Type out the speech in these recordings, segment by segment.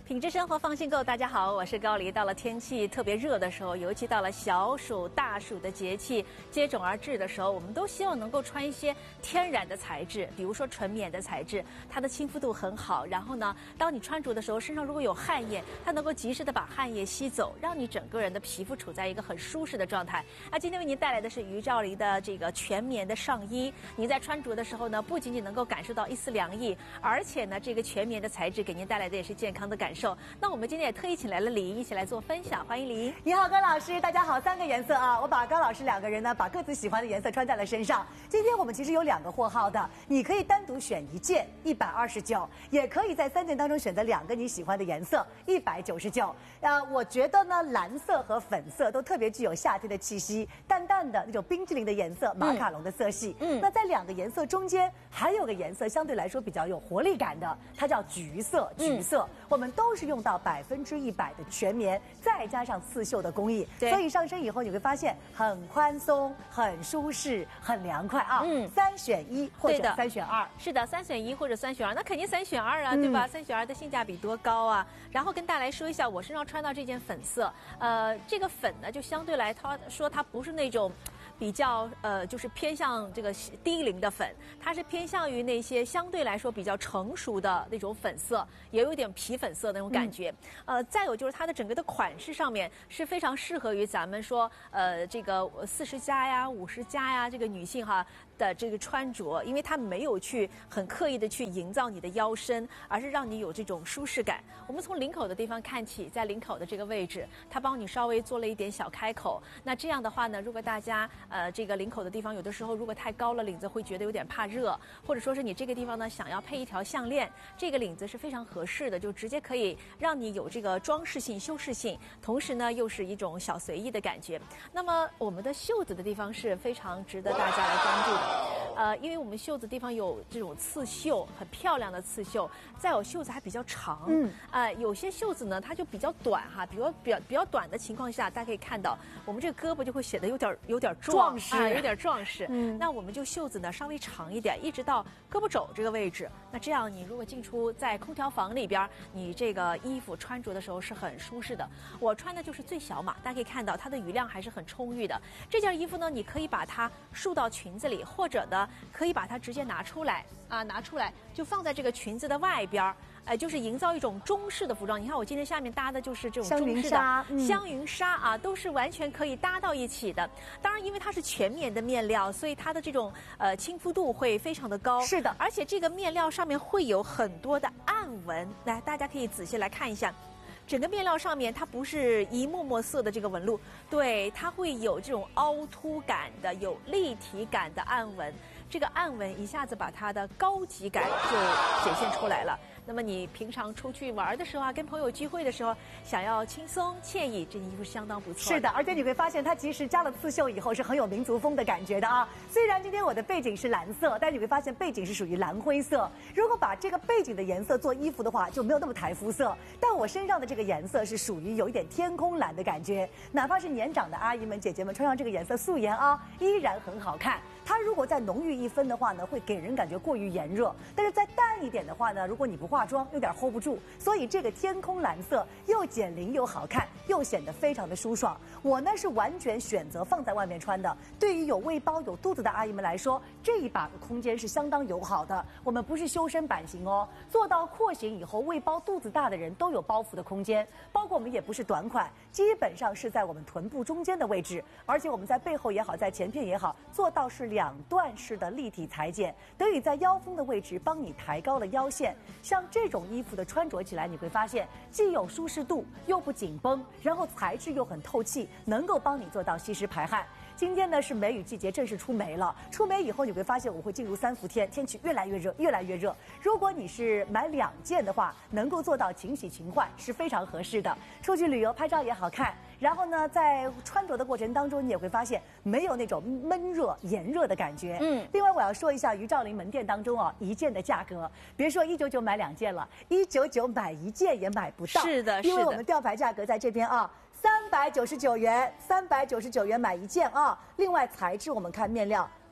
品质生活放心购，大家好，我是高黎。到了天气特别热的时候，尤其到了小暑、大暑的节气接踵而至的时候，我们都希望能够穿一些天然的材质，比如说纯棉的材质，它的亲肤度很好。然后呢，当你穿着的时候，身上如果有汗液，它能够及时的把汗液吸走，让你整个人的皮肤处在一个很舒适的状态。今天为您带来的是于兆黎的这个全棉的上衣。您在穿着的时候呢，不仅仅能够感受到一丝凉意，而且呢，这个全棉的材质给您带来的也是健康的感受。那我们今天也特意请来了李莹一起来做分享，欢迎李莹。 你好，高老师，大家好。3个颜色啊，我把高老师2个人呢，把各自喜欢的颜色穿在了身上。今天我们其实有2个货号的，你可以单独选1件129，也可以在3件当中选择2个你喜欢的颜色199。我觉得呢，蓝色和粉色都特别具有夏天的气息，淡淡的那种冰淇淋的颜色，马卡龙的色系。那在2个颜色中间还有个颜色相对来说比较有活力感的，它叫橘色。橘色，我们都是用到100%的全棉，再加上刺绣的工艺，所以上身以后你会发现很宽松、很舒适、很凉快啊。3选1或者3选2。 是的，3选1或者3选2，那肯定3选2啊，对吧？3选2的性价比多高啊！然后跟大家来说一下，我身上穿到这件粉色，这个粉呢，就相对来说它不是那种比较就是偏向这个低龄的粉，它是偏向于那些相对来说比较成熟的那种粉色，也有一点皮粉色的那种感觉。再有就是它的整个的款式上面是非常适合于咱们说这个40+呀、50+呀这个女性哈的这个穿着，因为它没有去很刻意的去营造你的腰身，而是让你有这种舒适感。我们从领口的地方看起，在领口的这个位置，它帮你稍微做了一点小开口。那这样的话呢，如果大家这个领口的地方有的时候如果太高了，领子会觉得有点怕热，或者说是你这个地方呢想要配一条项链，这个领子是非常合适的，就直接可以让你有这个装饰性、修饰性，同时呢又是一种小随意的感觉。那么我们的袖子的地方是非常值得大家来关注的，因为我们袖子地方有这种刺绣，很漂亮的刺绣，再有袖子还比较长，有些袖子呢它就比较短哈，比较短的情况下，大家可以看到我们这个胳膊就会显得有点壮实，有点壮实。那我们就袖子呢稍微长一点，一直到胳膊肘这个位置。那这样你如果进出在空调房里边，你这个衣服穿着的时候是很舒适的。我穿的就是最小码，大家可以看到它的余量还是很充裕的。这件衣服呢，你可以把它束到裙子里，或者呢可以把它直接拿出来就放在这个裙子的外边。就是营造一种中式的服装。你看我今天下面搭的就是这种中式的香云纱啊，都是完全可以搭到一起的。当然，因为它是全棉的面料，所以它的这种亲肤度会非常的高。是的，而且这个面料上面会有很多的暗纹，来大家可以仔细来看一下。整个面料上面它不是一幕幕色的这个纹路，对，它会有这种凹凸感的、有立体感的暗纹。这个暗纹一下子把它的高级感就显现出来了。那么你平常出去玩的时候啊，跟朋友聚会的时候，想要轻松惬意，这件衣服相当不错。是的，而且你会发现它其实加了刺绣以后是很有民族风的感觉的啊。虽然今天我的背景是蓝色，但你会发现背景是属于蓝灰色。如果把这个背景的颜色做衣服的话，就没有那么台肤色。但我身上的这个颜色是属于有一点天空蓝的感觉，哪怕是年长的阿姨们、姐姐们穿上这个颜色素颜啊，依然很好看。它如果再浓郁1分的话呢，会给人感觉过于炎热；但是再淡一点的话呢，如果你不化妆，有点 hold 不住。所以这个天空蓝色又减龄又好看，又显得非常的舒爽。我呢是完全选择放在外面穿的。对于有胃包、有肚子的阿姨们来说，这一把的空间是相当友好的。我们不是修身版型哦，做到廓形以后，胃包、肚子大的人都有包覆的空间。包括我们也不是短款，基本上是在我们臀部中间的位置，而且我们在背后也好，在前片也好，做到是2段式的立体裁剪，得以在腰封的位置帮你抬高了腰线。像这种衣服的穿着起来，你会发现既有舒适度，又不紧绷，然后材质又很透气，能够帮你做到吸湿排汗。今天呢是梅雨季节，正式出梅了。出梅以后，你会发现我会进入3伏天，天气越来越热，越来越热。如果你是买2件的话，能够做到勤洗勤换，是非常合适的。出去旅游拍照也好看。然后呢，在穿着的过程当中，你也会发现没有那种闷热、炎热的感觉。另外我要说一下于兆麟门店当中啊，1件的价格，别说199买2件了，199买1件也买不到。是的，因为我们吊牌价格在这边啊。399元，399元买1件啊！另外材质我们看面料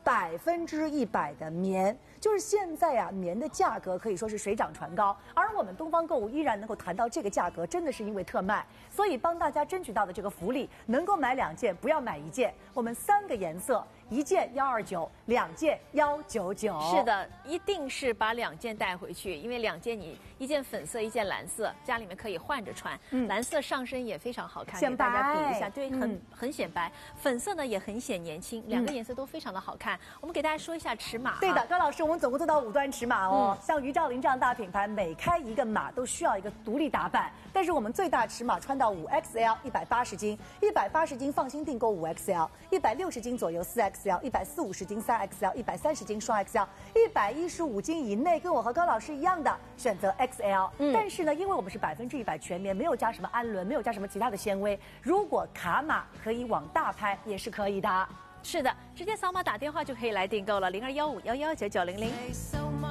100%的棉。就是现在啊，棉的价格可以说是水涨船高，而我们东方购物依然能够谈到这个价格，真的是因为特卖，所以帮大家争取到的这个福利，能够买2件，不要买1件。我们3个颜色，1件129，2件199。 是的，一定是把2件带回去，因为2件你1件粉色，1件蓝色，家里面可以换着穿。蓝色上身也非常好看， 显白， 给大家比一下，对，很显白。粉色呢也很显年轻，2个颜色都非常的好看。我们给大家说一下尺码。 对的，高老师，我们总共做到5段尺码哦。像于兆林这样大品牌，每开一个码都需要一个独立打版，但是我们最大尺码穿到5XL，180斤，180斤放心订购5XL，160斤左右4XL，140-50斤3XL，130斤双 XL，115斤以内跟我和高老师一样的选择 XL。但是呢，因为我们是100%全棉，没有加什么氨纶，没有加什么其他的纤维，如果卡码可以往大拍也是可以的。 是的，直接扫码打电话就可以来订购了，0215119900。